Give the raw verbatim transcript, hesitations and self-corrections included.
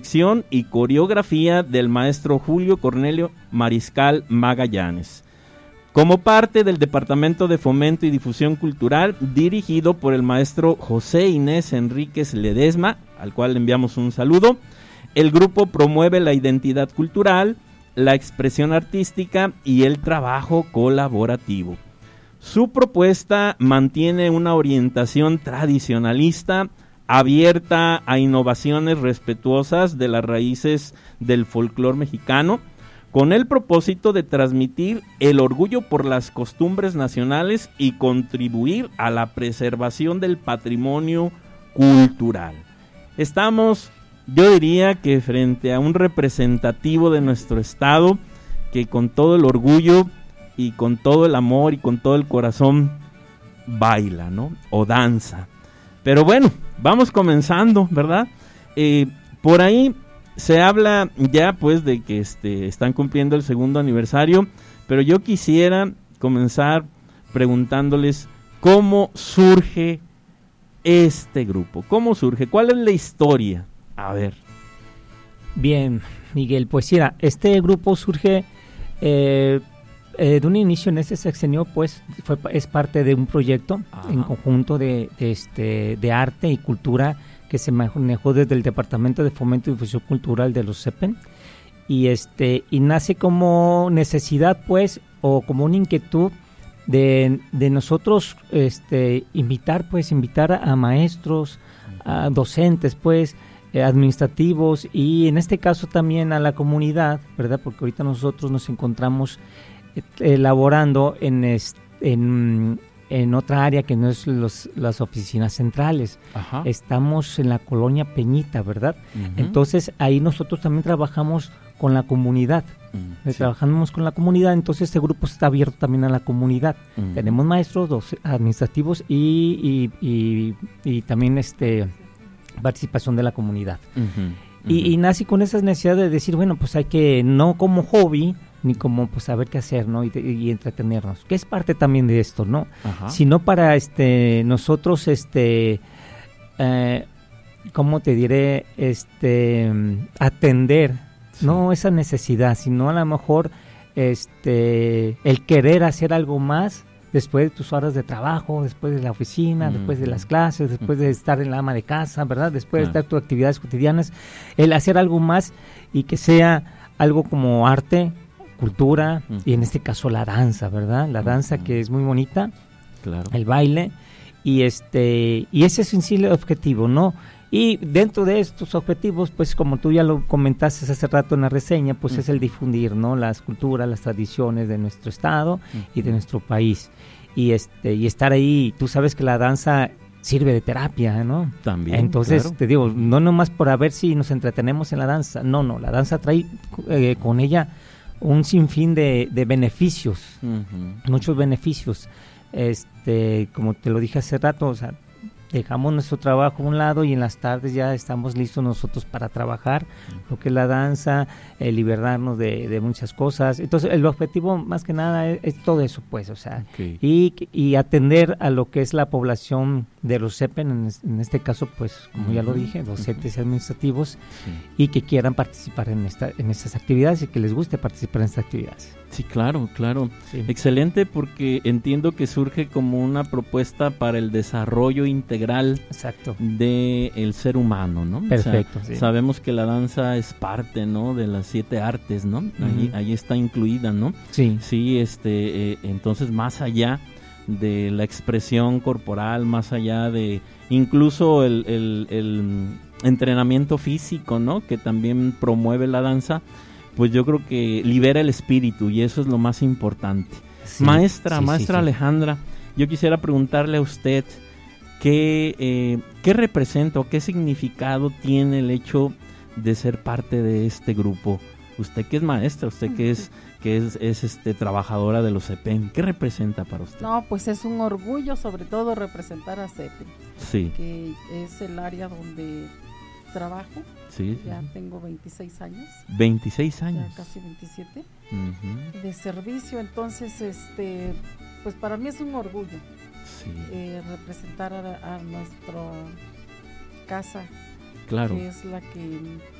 dirección y coreografía del maestro Julio Cornelio Mariscal Magallanes. Como parte del Departamento de Fomento y Difusión Cultural, dirigido por el maestro José Inés Enríquez Ledesma, al cual le enviamos un saludo, el grupo promueve la identidad cultural, la expresión artística y el trabajo colaborativo. Su propuesta mantiene una orientación tradicionalista, abierta a innovaciones respetuosas de las raíces del folclore mexicano, con el propósito de transmitir el orgullo por las costumbres nacionales y contribuir a la preservación del patrimonio cultural. Estamos, yo diría que frente a un representativo de nuestro estado que con todo el orgullo y con todo el amor y con todo el corazón baila, ¿no? O danza. Pero bueno, vamos comenzando, ¿verdad? Eh, por ahí se habla ya pues de que este, están cumpliendo el segundo aniversario, pero yo quisiera comenzar preguntándoles cómo surge este grupo, cómo surge, cuál es la historia. A ver. Bien, Miguel, pues mira, este grupo surge eh, eh, de un inicio en este sexenio, pues fue, es parte de un proyecto Ajá. en conjunto de, de, este, de arte y cultura que se manejó desde el Departamento de Fomento y Difusión Cultural de los CEPEN, y este y nace como necesidad, pues, o como una inquietud de, de nosotros este invitar, pues, invitar a, a maestros, a docentes, pues, eh, administrativos, y en este caso también a la comunidad, ¿verdad? Porque ahorita nosotros nos encontramos eh, elaborando en, este, en en otra área que no es los, las oficinas centrales. Ajá. Estamos en la colonia Peñita, ¿verdad? Uh-huh. Entonces ahí nosotros también trabajamos con la comunidad. Uh-huh. Sí. Trabajamos con la comunidad, entonces este grupo está abierto también a la comunidad. Uh-huh. Tenemos maestros, dos administrativos y, y, y, y también este participación de la comunidad. Uh-huh. Uh-huh. Y, y nace con esa necesidad de decir, bueno, pues hay que, no como hobby, ni como pues saber qué hacer, ¿no? Y, y entretenernos, que es parte también de esto, ¿no? Ajá. Sino para este nosotros este eh, ¿cómo te diré? Este atender, sí. no esa necesidad, sino a lo mejor este el querer hacer algo más después de tus horas de trabajo, después de la oficina, mm. después de las clases, después de estar en la ama de casa, ¿verdad? Después ah. de estar tus actividades cotidianas, el hacer algo más y que sea algo como arte, cultura, uh-huh. y en este caso la danza, ¿verdad? La danza uh-huh. que es muy bonita, claro. El baile, y este y ese es en sí el objetivo, ¿no? Y dentro de estos objetivos, pues como tú ya lo comentaste hace rato en la reseña, pues uh-huh. es el difundir, ¿no? Las culturas, las tradiciones de nuestro estado uh-huh. y de nuestro país, y este y estar ahí. Tú sabes que la danza sirve de terapia, ¿no? También. Entonces, claro. te digo, no nomás por a ver si nos entretenemos en la danza, no, no, la danza trae eh, con ella un sinfín de, de beneficios, uh-huh. muchos beneficios, este, como te lo dije hace rato, o sea, dejamos nuestro trabajo a un lado y en las tardes ya estamos listos nosotros para trabajar, uh-huh. lo que es la danza, eh, liberarnos de, de muchas cosas. Entonces el objetivo más que nada es, es todo eso, pues, o sea, okay. y, y atender a lo que es la población de los CEPEN, en, en este caso, pues, como uh-huh. ya lo dije, docentes uh-huh. administrativos, sí. y que quieran participar en esta en estas actividades y que les guste participar en estas actividades. Sí, claro, claro. Sí. Excelente, porque entiendo que surge como una propuesta para el desarrollo integral Exacto. del ser humano, ¿no? Perfecto. O sea, sí. Sabemos que la danza es parte, ¿no? De las siete artes, ¿no? Uh-huh. Ahí, ahí está incluida, ¿no? Sí. Sí, este, eh, entonces más allá de la expresión corporal, más allá de incluso el, el, el entrenamiento físico, ¿no? Que también promueve la danza, pues yo creo que libera el espíritu y eso es lo más importante. Sí, maestra, sí, maestra sí, Alejandra, sí. yo quisiera preguntarle a usted qué, eh, qué representa o qué significado tiene el hecho de ser parte de este grupo. Usted que es maestra, usted que es que es, es este trabajadora de los CEPEN, ¿qué representa para usted? No, pues es un orgullo sobre todo representar a CEPEN, sí. que es el área donde trabajo. Sí, ya sí. tengo veintiséis años. veintiséis años. Ya casi veintisiete. Uh-huh. De servicio, entonces, este, pues para mí es un orgullo sí. eh, representar a, a nuestra casa, claro. que es la que